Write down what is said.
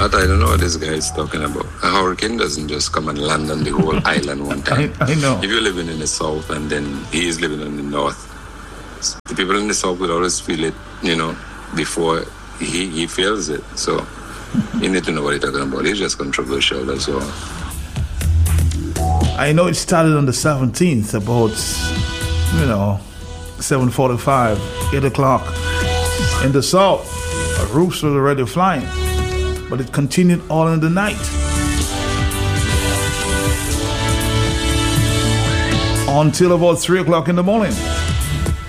But I don't know what this guy is talking about. A hurricane doesn't just come and land on the whole island one time. I know. If you're living in the south and then he is living in the north, the people in the south will always feel it, before he feels it. So you need to know what he's talking about. He's just controversial, that's all. I know it started on the 17th, about, 7:45, 8 o'clock. In the south, roofs were already flying, but it continued all in the night. Until about 3 o'clock in the morning.